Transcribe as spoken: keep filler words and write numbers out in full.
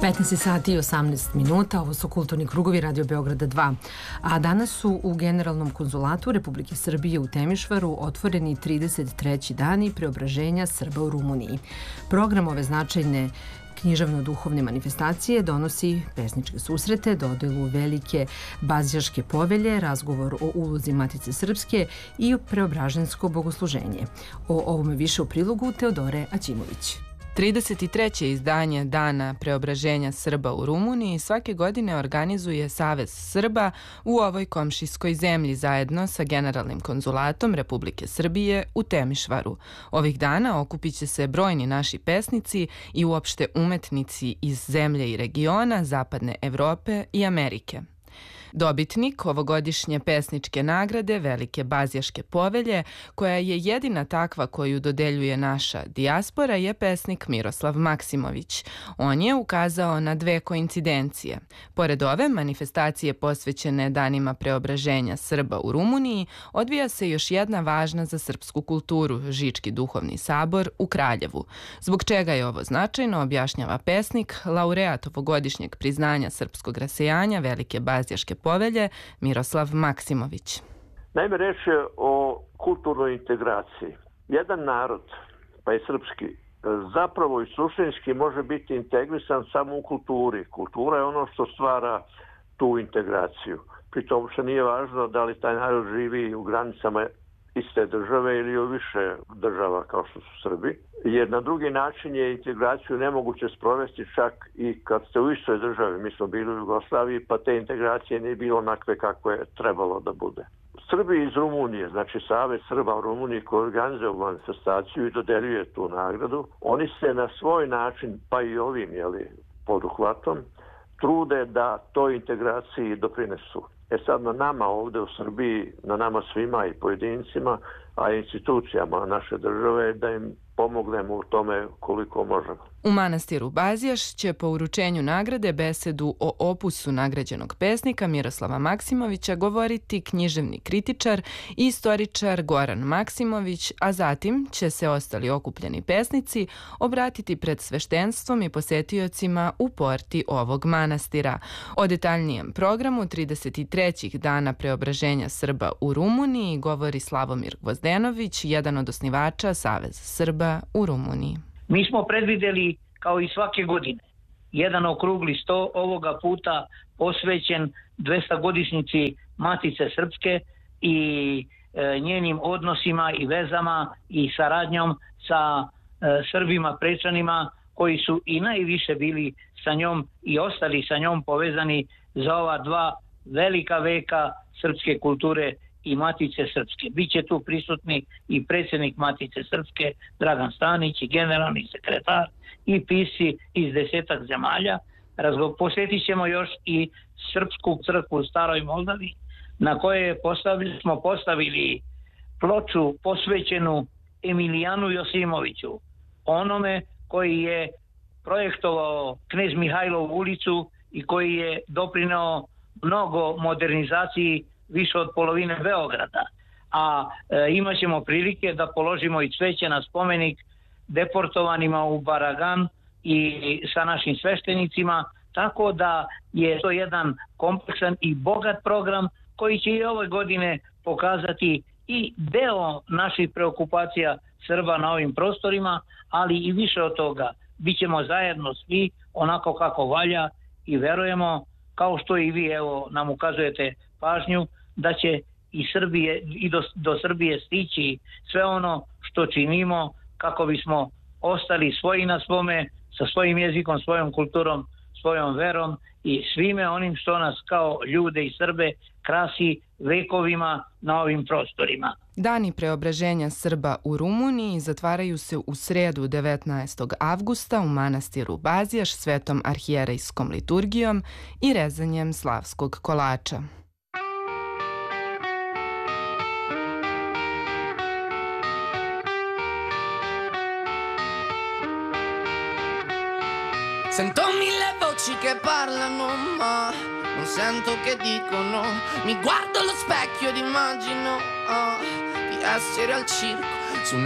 petnaest sati i osamnaest minuta, ovo su Kulturni krugovi Radio Beograda dva, a danas su u Generalnom konzulatu Republike Srbije u Temišvaru otvoreni trideset treći dani preobraženja Srba u Rumuniji. Program ove značajne književno-duhovne manifestacije donosi pesničke susrete, dodelu velike Bazjaške povelje, razgovor o ulozi Matice Srpske i preobražensko bogosluženje. O ovome više u prilogu Teodore Aćimović. trideset treće izdanje Dana preobraženja Srba u Rumuniji svake godine organizuje Savez Srba u ovoj komšijskoj zemlji zajedno sa Generalnim konzulatom Republike Srbije u Temišvaru. Ovih dana okupit će se brojni naši pesnici i uopšte umetnici iz zemlje i regiona, Zapadne Evrope i Amerike. Dobitnik ovogodišnje pesničke nagrade Velike Bazjaške povelje, koja je jedina takva koju dodeljuje naša dijaspora, je pesnik Miroslav Maksimović. On je ukazao na dve koincidencije. Pored ove manifestacije posvećene danima preobraženja Srba u Rumuniji, odvija se još jedna važna za srpsku kulturu, Žički duhovni sabor u Kraljevu. Zbog čega je ovo značajno, objašnjava pesnik, laureat ovogodišnjeg priznanja srpskog rasejanja Velike Bazjaške povelje Miroslav Maksimović. Naime, reč je o kulturnoj integraciji. Jedan narod, pa i srpski, zapravo i suštinski može biti integrisan samo u kulturi. Kultura je ono što stvara tu integraciju. Pritom što nije važno da li taj narod živi u granicama iste države ili u više država kao što su Srbi, jer na drugi način je integraciju nemoguće sprovesti čak i kad ste u istoj državi. Mi smo bili u Jugoslaviji, pa te integracije nije bilo onakve kako je trebalo da bude. Srbi iz Rumunije, znači Savez Srba u Rumuniji koji organizuje manifestaciju i dodeljuje tu nagradu, oni se na svoj način, pa i ovim jeli, poduhvatom, trude da toj integraciji doprinesu. E sad na nama ovdje u Srbiji, na nama svima i pojedincima, a i institucijama naše države da im pomognemo u tome koliko možemo. U manastiru Bazjaš će po uručenju nagrade besedu o opusu nagrađenog pesnika Miroslava Maksimovića govoriti književni kritičar i istoričar Goran Maksimović, a zatim će se ostali okupljeni pesnici obratiti pred sveštenstvom i posetiocima u porti ovog manastira. O detaljnijem programu trideset trećih dana preobraženja Srba u Rumuniji govori Slavomir Gvozdenović, jedan od osnivača Saveza Srba u Rumuniji. Mi smo predvideli, kao i svake godine, jedan okrugli sto, ovoga puta posvećen dvestogodišnjici Matice Srpske i e, njenim odnosima i vezama i saradnjom sa e, Srbima prečanima koji su i najviše bili sa njom i ostali sa njom povezani za ova dva velika veka srpske kulture i Matice Srpske. Biće tu prisutni i predsjednik Matice Srpske Dragan Stanić i generalni sekretar i pisci iz desetak zemalja. Razgo, posjetit ćemo još i Srpsku crkvu u Staroj Moldavi, na kojoj postavili, smo postavili ploču posvećenu Emilijanu Josimoviću, onome koji je projektovao Knez Mihajlovu ulicu i koji je doprineo mnogo modernizaciji više od polovine Beograda, a e, imat ćemo prilike da položimo i cveće na spomenik deportovanima u Baragan i sa našim sveštenicima, tako da je to jedan kompleksan i bogat program koji će i ove godine pokazati i deo naših preokupacija Srba na ovim prostorima, ali i više od toga. Bićemo zajedno svi onako kako valja i verujemo, kao što i vi evo nam ukazujete pažnju, da će i Srbije i do, do Srbije stići sve ono što činimo kako bismo ostali svoji na svome, sa svojim jezikom, svojom kulturom, svojom verom i svime onim što nas kao ljude i Srbe krasi vekovima na ovim prostorima. Dani preobraženja Srba u Rumuniji zatvaraju se u sredu devetnaestog avgusta u manastiru Bazjaš svetom arhijerejskom liturgijom i rezanjem slavskog kolača. Sento mille voci che parlano, ma non sento che dicono. Mi guardo allo specchio ed immagino oh, di essere al circo